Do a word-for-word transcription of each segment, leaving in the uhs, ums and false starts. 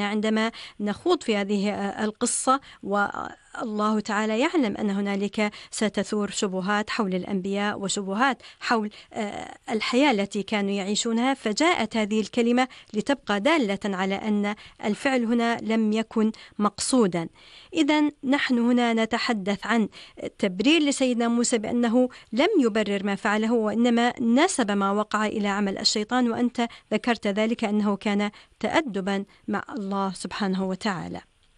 أننا عندما نخوض في هذه القصة والله تعالى يعلم أن هنالك ستثور شبهات حول الأنبياء وشبهات حول الحياة التي كانوا يعيشونها، فجاءت هذه الكلمة لتبقى دالة على أن الفعل هنا لم يكن مقصودا. إذن نحن هنا نتحدث عن تبرير لسيدنا موسى بأنه لم يبرر ما فعله، وإنما نسب ما وقع إلى عمل الشيطان، وأنت ذكرت ذلك أنه كان تأدبا مع الله سبحانه وتعالى.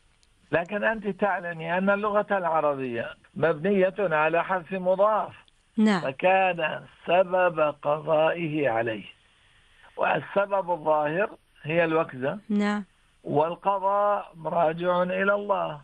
لكن أنت تعلمي أن اللغة العربية مبنية على حذف مضاف. نعم. فكان سبب قضائه عليه، والسبب الظاهر هي الوكزة. نعم. والقضاء راجع إلى الله،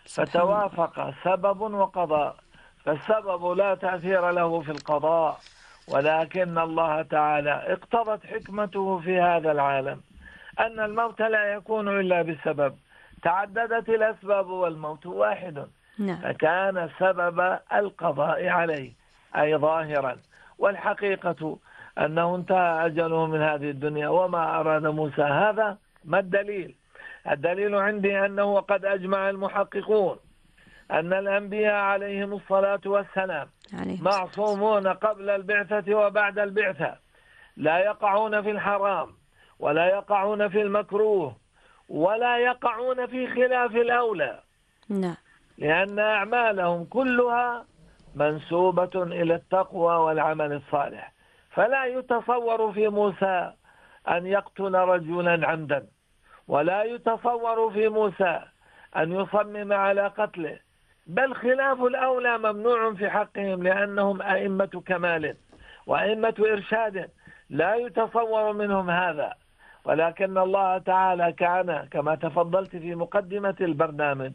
فتوافق سبب وقضاء. فالسبب لا تأثير له في القضاء، ولكن الله تعالى اقتضت حكمته في هذا العالم أن الموت لا يكون إلا بسبب، تعددت الأسباب والموت واحد. نعم. فكان سبب القضاء عليه أي ظاهرا، والحقيقة أنه انتهى أجله من هذه الدنيا. وما أراد موسى هذا. ما الدليل؟ الدليل عندي أنه قد أجمع المحققون أن الأنبياء عليهم الصلاة والسلام معصومون قبل البعثة وبعد البعثة، لا يقعون في الحرام ولا يقعون في المكروه ولا يقعون في خلاف الأولى. نعم. لأن أعمالهم كلها منسوبة إلى التقوى والعمل الصالح. فلا يتصور في موسى أن يقتل رجلا عمدا، ولا يتصور في موسى أن يصمم على قتله، بل خلاف الأولى ممنوع في حقهم، لأنهم أئمة كمال وأئمة إرشاد، لا يتصور منهم هذا. ولكن الله تعالى كان كما تفضلت في مقدمة البرنامج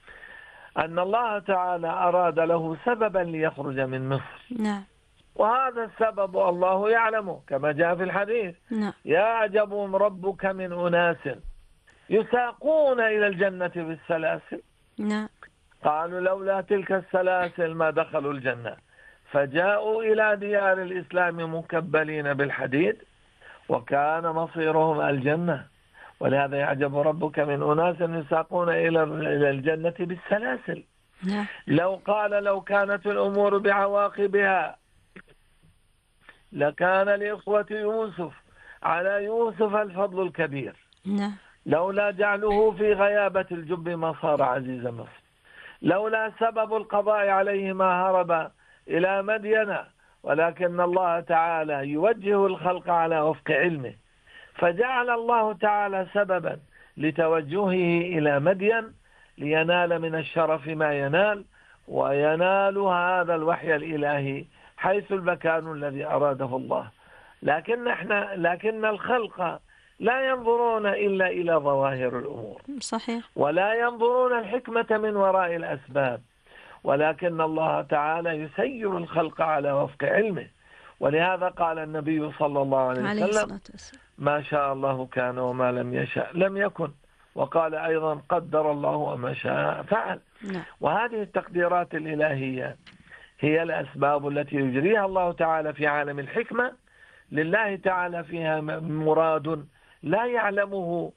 أن الله تعالى أراد له سببا ليخرج من مصر. نعم. وهذا السبب الله يعلمه كما جاء في الحديث. نعم. يعجب ربك من أناس يساقون إلى الجنة بالسلاسل. نعم. قالوا لولا تلك السلاسل ما دخلوا الجنة، فجاءوا إلى ديار الإسلام مكبلين بالحديد وكان مصيرهم الجنة. ولهذا يعجب ربك من أناس يساقون إلى الجنة بالسلاسل. نعم. لو قال لو كانت الأمور بعواقبها لكان لإخوة يوسف على يوسف الفضل الكبير. نعم. لولا جعله في غيابة الجب ما صار عزيز مصر، لولا سبب القضاء عليه ما هرب إلى مدين. ولكن الله تعالى يوجه الخلق على وفق علمه، فجعل الله تعالى سببا لتوجهه إلى مدين لينال من الشرف ما ينال، وينال هذا الوحي الإلهي حيث المكان الذي أراده الله. لكن احنا لكن الخلق لا ينظرون إلا إلى ظواهر الأمور. صحيح. ولا ينظرون الحكمة من وراء الأسباب، ولكن الله تعالى يسير الخلق على وفق علمه. ولهذا قال النبي صلى الله عليه وسلم ما شاء الله كان وما لم يشاء لم يكن. وقال أيضا قدر الله وما شاء فعل. نعم. وهذه التقديرات الإلهية هي الأسباب التي يجريها الله تعالى في عالم الحكمة. لله تعالى فيها مراد لا يعلمه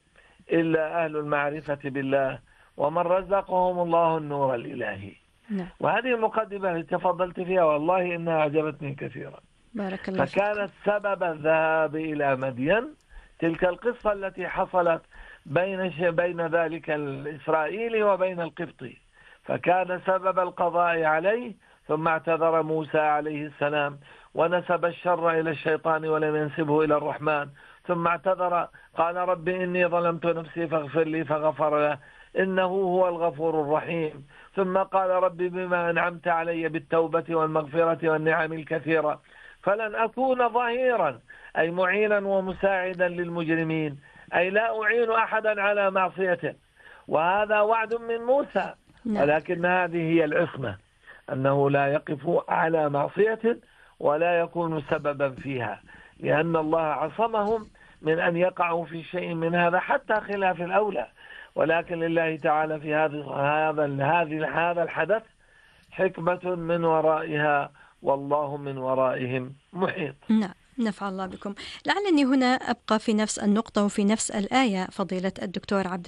إلا أهل المعرفة بالله، ومن رزقهم الله النور الإلهي. نعم. وهذه المقدمة التي تفضلت فيها والله إنها عجبتني كثيرا. بارك الله فيك. فكان السبب الذهاب إلى مدين تلك القصة التي حصلت بين بين ذلك الإسرائيلي وبين القبطي، فكان سبب القضاء عليه. ثم اعتذر موسى عليه السلام ونسب الشر إلى الشيطان ولم ينسبه إلى الرحمن. ثم اعتذر قال رب إني ظلمت نفسي فاغفر لي فغفر له إنه هو الغفور الرحيم. ثم قال رب بما أنعمت علي بالتوبة والمغفرة والنعم الكثيرة فلن أكون ظهيرا أي معينا ومساعدا للمجرمين، أي لا أعين أحدا على معصيته. وهذا وعد من موسى. ولكن هذه هي العصمة، أنه لا يقف على معصية ولا يكون سببا فيها، لأن الله عصمهم من أن يقعوا في شيء من هذا حتى خلاف الأولى. ولكن لله تعالى في هذا هذا هذا الحدث حكمة من ورائها، والله من ورائهم محيط. نعم. نفع الله بكم. لعلني هنا أبقى في نفس النقطة وفي نفس الآية فضيلة الدكتور عبد